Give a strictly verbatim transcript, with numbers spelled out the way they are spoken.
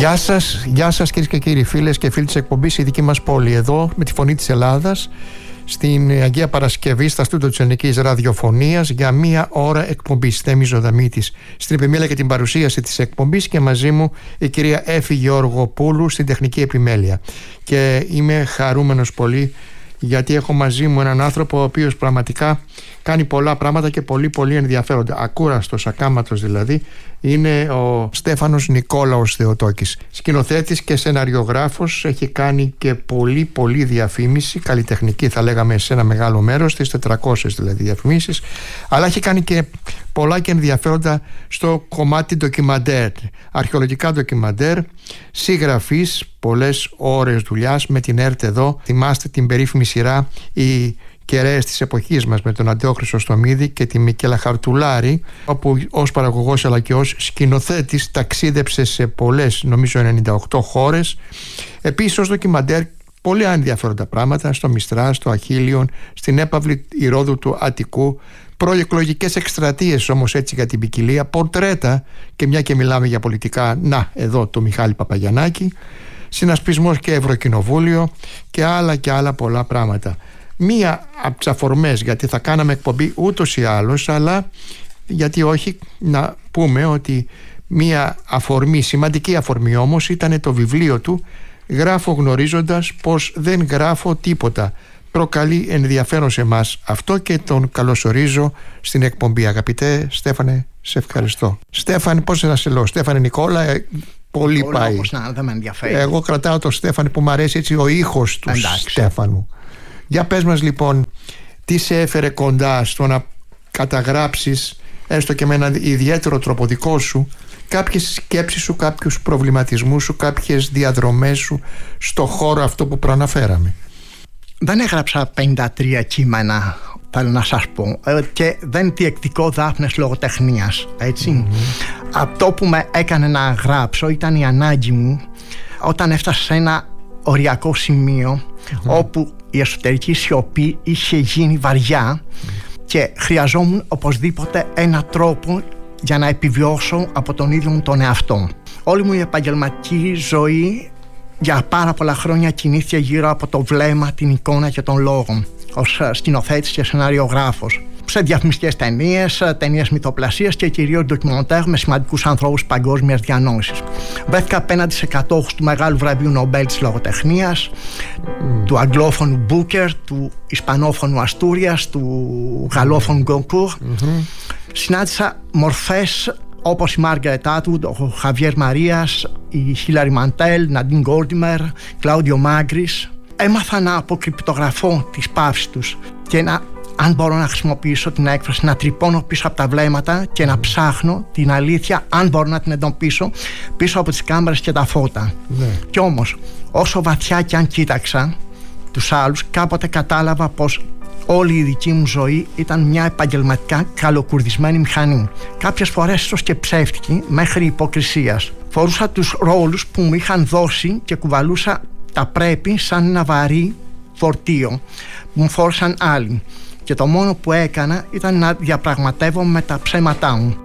Γεια σας, γεια σας κυρίες και κύριοι, φίλες και φίλοι της εκπομπής Η Δική Μας Πόλη. Εδώ με τη Φωνή της Ελλάδας, στην Αγία Παρασκευή, στα στούντιο της Ελληνικής Ραδιοφωνίας, για μία ώρα εκπομπής. Θέμης Ζωδαμίτης στην επιμέλεια και την παρουσίαση της εκπομπής, και μαζί μου η κυρία Έφη Γεωργοπούλου στην τεχνική επιμέλεια. Και είμαι χαρούμενος πολύ, γιατί έχω μαζί μου έναν άνθρωπο ο οποίος πραγματικά κάνει πολλά πράγματα και πολύ πολύ ενδιαφέροντα. Ακούραστος, ακάματος δηλαδή, είναι ο Στέφανος Νικόλαος Θεοτόκης. Σκηνοθέτης και σεναριογράφος, έχει κάνει και πολύ πολύ διαφήμιση, καλλιτεχνική θα λέγαμε σε ένα μεγάλο μέρος, τις τετρακόσιες δηλαδή διαφημίσεις, αλλά έχει κάνει και πολλά και ενδιαφέροντα στο κομμάτι ντοκιμαντέρ, αρχαιολογικά ντοκιμαντέρ, συγγραφής, πολλές ώρες δουλειάς με την ΕΡΤ εδώ. Θυμάστε την περίφημη σειρά «Οι Κεραίες της εποχής μας» με τον Αντέο Χρυσοστομίδη και τη Μικέλα Χαρτουλάρη, όπου ως παραγωγός αλλά και ως σκηνοθέτης ταξίδεψε σε πολλές, νομίζω ενενήντα οκτώ χώρες. Επίσης ως ντοκιμαντέρ πολύ ενδιαφέροντα πράγματα, στο Μιστρά, στο Αχίλιον, στην έπαυλη Ηρώδου του Αττικού, προεκλογικές εκστρατείες όμως έτσι για την ποικιλία, πορτρέτα, και μια και μιλάμε για πολιτικά, να εδώ το Μιχάλη Παπαγιαννάκη, συνασπισμός και Ευρωκοινοβούλιο και άλλα και άλλα πολλά πράγματα. Μία από τις αφορμές, γιατί θα κάναμε εκπομπή ούτως ή άλλως, αλλά γιατί όχι, να πούμε ότι μία αφορμή, σημαντική αφορμή όμως, ήταν το βιβλίο του «Γράφω γνωρίζοντας πως δεν γράφω τίποτα». Προκαλεί ενδιαφέρον σε εμάς αυτό και τον καλωσορίζω στην εκπομπή. Αγαπητέ Στέφανε, σε ευχαριστώ. Στέφανε, πώς να σε λέω, Στέφανε Νικόλα, ε, πολύ Όλα πάει. όπως να, δεν με ενδιαφέρει. Εγώ κρατάω το Στέφανε που μου αρέσει έτσι, ο ήχος του. Εντάξει. Στέφανου. Για πες μας λοιπόν, τι σε έφερε κοντά στο να καταγράψεις, έστω και με έναν ιδιαίτερο τρόπο δικό σου, κάποιες σκέψεις σου, κάποιους προβληματισμούς σου, κάποιες διαδρομές σου στο χώρο αυτό που προαναφέραμε. Δεν έγραψα πενήντα τρία κείμενα, θέλω να σας πω, και δεν διεκδικώ δάφνες λογοτεχνίας, έτσι. Mm-hmm. Αυτό που με έκανε να γράψω ήταν η ανάγκη μου όταν έφτασα σε ένα οριακό σημείο, mm-hmm. όπου η εσωτερική σιωπή είχε γίνει βαριά, mm-hmm. και χρειαζόμουν οπωσδήποτε ένα τρόπο για να επιβιώσω από τον ίδιο μου τον εαυτό. Όλη μου η επαγγελματική ζωή για πάρα πολλά χρόνια κινήθηκε γύρω από το βλέμμα, την εικόνα και τον λόγο, ως σκηνοθέτης και σεναριογράφος. Σε διαφημιστικές ταινίες, ταινίες μυθοπλασίας και κυρίως ντοκιμαντέρ με σημαντικούς ανθρώπους παγκόσμιας διανόησης. Βρέθηκα απέναντι σε κατόχους του μεγάλου βραβείου Νομπέλ της λογοτεχνίας, mm. του αγγλόφωνου Μπούκερ, του ισπανόφωνου Αστούριας, του γαλλόφωνου Γκονκούρ. Mm-hmm. Συνάντησα μορφές όπως η Μάργαρετ Άτουντ, ο Χαβιέρ Μαρίας, η Χίλαρη Μαντέλ, Ναντίν Γκόρντιμερ, Κλάουδιο Μάγκρις. Έμαθα να αποκρυπτογραφώ τις παύσεις τους και να, αν μπορώ να χρησιμοποιήσω την έκφραση, να τρυπώνω πίσω από τα βλέμματα και να ψάχνω την αλήθεια, αν μπορώ να την εντοπίσω, πίσω από τις κάμερες και τα φώτα. Ναι. Κι όμως, όσο βαθιά κι αν κοίταξα τους άλλους, κάποτε κατάλαβα πως όλη η δική μου ζωή ήταν μια επαγγελματικά καλοκουρδισμένη μηχανή. Κάποιες φορές ίσως και ψεύτικη, μέχρι υποκρισίας. Φορούσα τους ρόλους που μου είχαν δώσει και κουβαλούσα τα πρέπει σαν ένα βαρύ φορτίο που μου φόρησαν άλλοι. Και το μόνο που έκανα ήταν να διαπραγματεύομαι με τα ψέματά μου.